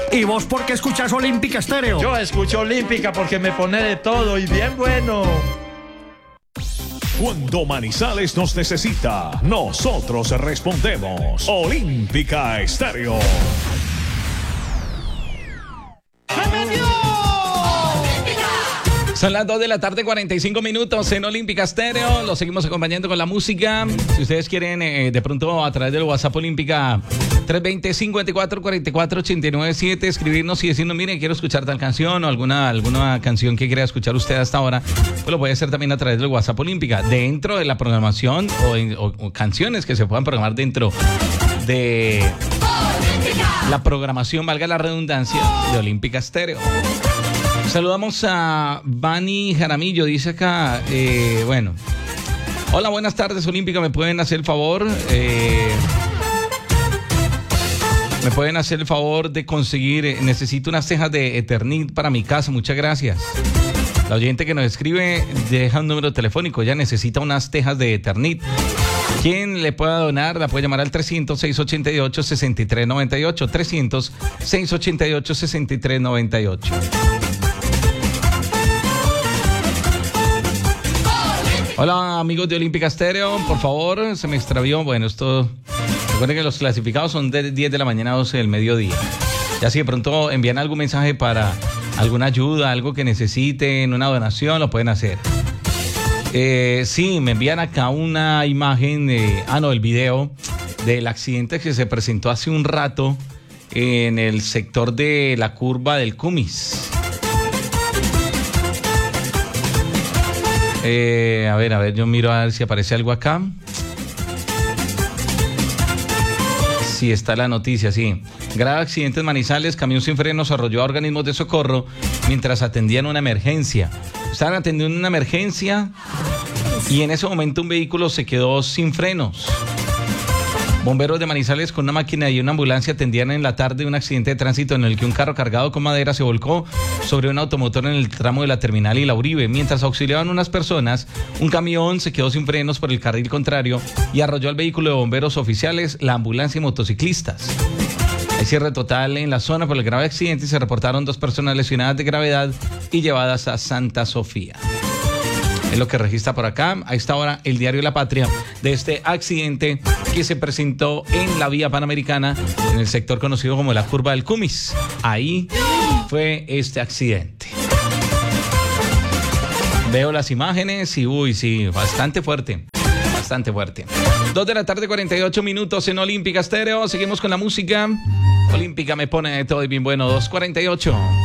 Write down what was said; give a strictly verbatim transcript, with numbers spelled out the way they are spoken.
¿Y vos por qué escuchás Olímpica Estéreo? Yo escucho Olímpica porque me pone de todo y bien bueno. Cuando Manizales nos necesita, nosotros respondemos. Olímpica Estéreo. Son las dos de la tarde, cuarenta y cinco minutos en Olímpica Estéreo. Los seguimos acompañando con la música. Si ustedes quieren, eh, de pronto a través del WhatsApp Olímpica tres dos cero, cinco cuatro, cuatro cuatro, ocho nueve siete, escribirnos y decirnos, miren, quiero escuchar tal canción o alguna, alguna canción que quiera escuchar usted hasta ahora, pues lo puede hacer también a través del WhatsApp Olímpica, dentro de la programación o, en, o, o canciones que se puedan programar dentro de la programación, valga la redundancia, de Olímpica Estéreo. Saludamos a Vani Jaramillo, dice acá, eh, bueno, hola, buenas tardes Olímpica, ¿me pueden hacer el favor? Eh, ¿Me pueden hacer el favor de conseguir, eh, necesito unas cejas de Eternit para mi casa, muchas gracias. La oyente que nos escribe deja un número telefónico, ya necesita unas tejas de Eternit. ¿Quién le pueda donar? La puede llamar al trescientos, seiscientos ochenta y ocho, sesenta y tres noventa y ocho, trescientos, seiscientos ochenta y ocho, sesenta y tres noventa y ocho. Hola amigos de Olímpica Estéreo, por favor, se me extravió, bueno, esto, recuerden que los clasificados son de diez de la mañana a doce del mediodía. Ya si de pronto envían algún mensaje para alguna ayuda, algo que necesiten, una donación, lo pueden hacer. Eh, sí, me envían acá una imagen, de, ah no, el video del accidente que se presentó hace un rato en el sector de la curva del Cumis. Eh, a ver, a ver, yo miro a ver si aparece algo acá. Sí, está la noticia, sí. Grave accidente en Manizales, camión sin frenos arrolló a organismos de socorro mientras atendían una emergencia. Estaban atendiendo una emergencia y en ese momento un vehículo se quedó sin frenos. Bomberos de Manizales con una máquina y una ambulancia atendían en la tarde un accidente de tránsito en el que un carro cargado con madera se volcó sobre un automotor en el tramo de la Terminal y la Uribe. Mientras auxiliaban unas personas, un camión se quedó sin frenos por el carril contrario y arrolló al vehículo de bomberos oficiales, la ambulancia y motociclistas. Hay cierre total en la zona por el grave accidente y se reportaron dos personas lesionadas de gravedad y llevadas a Santa Sofía. Es lo que registra por acá, a esta hora, el diario La Patria, de este accidente que se presentó en la vía Panamericana, en el sector conocido como la curva del Cumis. Ahí fue este accidente. Veo las imágenes y, uy, sí, bastante fuerte, bastante fuerte. Dos de la tarde, cuarenta y ocho minutos en Olímpica Estéreo. Seguimos con la música. Olímpica me pone de todo y bien bueno, dos cuarenta y ocho.